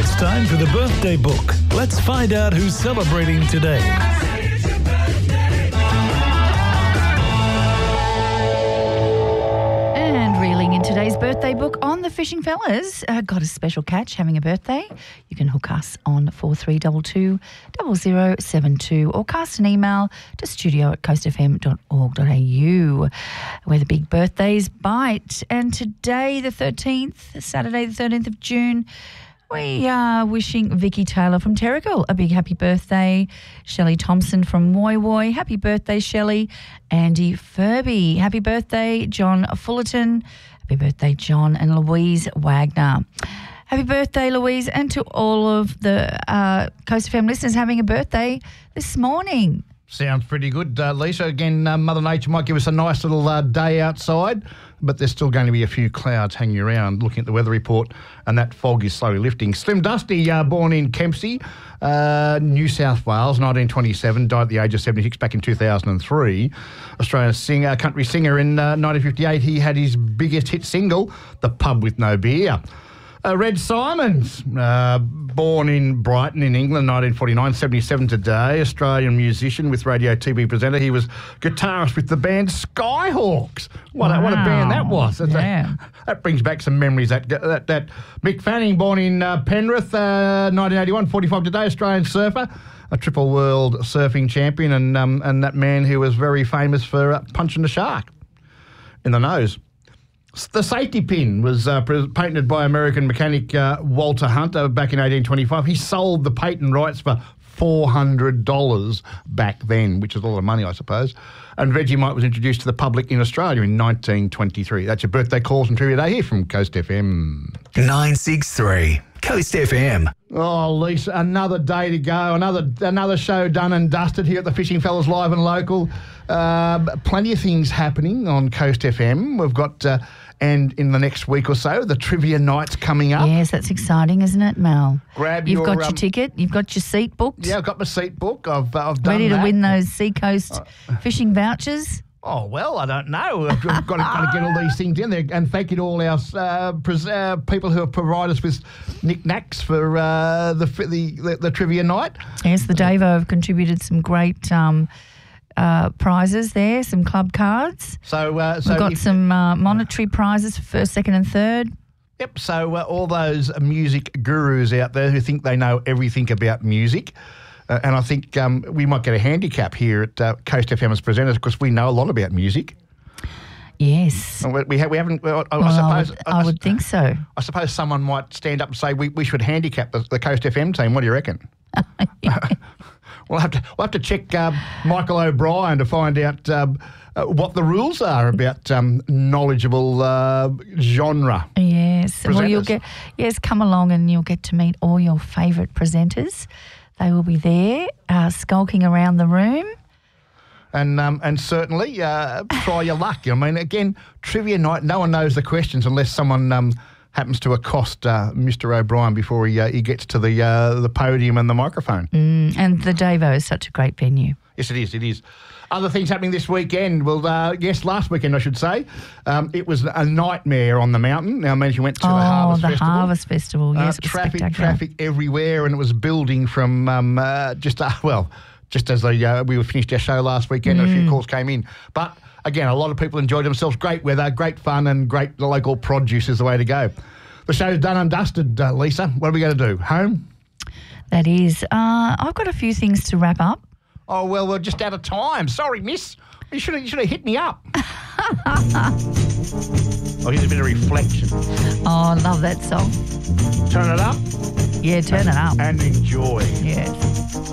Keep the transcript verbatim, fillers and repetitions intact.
It's time for the birthday book. Let's find out who's celebrating today. And reeling in today's birthday book on the Fishing Fellas. Uh, got a special catch having a birthday. You can hook us on four three two two, zero zero seven two or cast an email to studio at coast f m dot org dot a u where the big birthdays bite. And today, the thirteenth, Saturday the thirteenth of June, we are wishing Vicky Taylor from Terrigal a big happy birthday. Shelley Thompson from Woy Woy, happy birthday, Shelley. Andy Furby, happy birthday. John Fullerton, happy birthday, John. And Louise Wagner. Happy birthday, Louise, and to all of the uh, Coast F M listeners having a birthday this morning. Sounds pretty good, uh, Lisa. Again, uh, Mother Nature might give us a nice little uh, day outside, but there's still going to be a few clouds hanging around. Looking at the weather report, and that fog is slowly lifting. Slim Dusty, uh, born in Kempsey, uh, New South Wales, nineteen twenty-seven, died at the age of seventy-six back in two thousand three. Australian singer, country singer in uh, nineteen fifty-eight. He had his biggest hit single, The Pub with No Beer. Uh, Red Simons, uh, born in Brighton in England, nineteen forty-nine, seventy-seven today, Australian musician with radio T V presenter. He was guitarist with the band Skyhawks. What, wow. a, what a band that was. That's yeah. a, that brings back some memories. That that, that Mick Fanning, born in uh, Penrith, uh, nineteen eighty-one, forty-five today, Australian surfer, a triple world surfing champion, and um, and that man who was very famous for uh, punching the shark in the nose. The safety pin was uh, patented by American mechanic uh, Walter Hunter back in eighteen twenty-five. He sold the patent rights for four hundred dollars back then, which is a lot of money, I suppose. And Vegemite was introduced to the public in Australia in nineteen twenty-three. That's your birthday calls and trivia day here from Coast F M. nine six three Coast F M. Oh, Lisa, another day to go. Another another show done and dusted here at the Fishing Fellas Live and Local. Uh, plenty of things happening on Coast F M. We've got... Uh, And in the next week or so, the trivia night's coming up. Yes, that's exciting, isn't it, Mel? Grab You've your, got your um, ticket. You've got your seat booked. Yeah, I've got my seat booked. I've, uh, I've done Ready to that. win those Seacoast uh, fishing vouchers? Oh, well, I don't know. I've got to, got to get all these things in there. And thank you to all our uh, pres- uh, people who have provided us with knickknacks for uh, the, the, the the trivia night. Yes, the Davo have contributed some great um, uh, prizes there, some club cards. So, uh, so We've got if, some uh, monetary prizes for first, second and third. Yep, so uh, all those music gurus out there who think they know everything about music, uh, and I think um, we might get a handicap here at uh, Coast F M as presenters because we know a lot about music. Yes. We, we, ha- we haven't, I, I well, suppose... I would, I would think so. I suppose someone might stand up and say we, we should handicap the, the Coast F M team. What do you reckon? We'll have to we'll have to check uh, Michael O'Brien to find out um, uh, what the rules are about um, knowledgeable uh, genre. Yes. presenters. Well, you'll get yes, come along and you'll get to meet all your favourite presenters. They will be there, uh, skulking around the room. And um, and certainly uh, try your luck. I mean, again, trivia night. No one knows the questions unless someone um, happens to accost uh, Mister O'Brien before he uh, he gets to the uh, the podium and the microphone. Mm, and the Davo is such a great venue. Yes, it is. It is. Other things happening this weekend. Well, uh, yes, last weekend I should say. Um, it was a nightmare on the mountain. Now, I mean, you went to oh, the Harvest the Festival. Harvest Festival. Yes, uh, it was traffic, spectacular. traffic everywhere, and it was building from um, uh, just uh, well, just as the, uh, we were finished our show last weekend. Mm. A few calls came in, but again, a lot of people enjoyed themselves. Great weather, great fun, and great local produce is the way to go. The show's done and dusted, uh, Lisa. What are we going to do? Home? That is. Uh, I've got a few things to wrap up. Oh, well, we're just out of time. Sorry, miss. You should have, you should have hit me up. Oh, here's a bit of reflection. Oh, I love that song. Turn it up. Yeah, turn and, it up. And enjoy. Yes.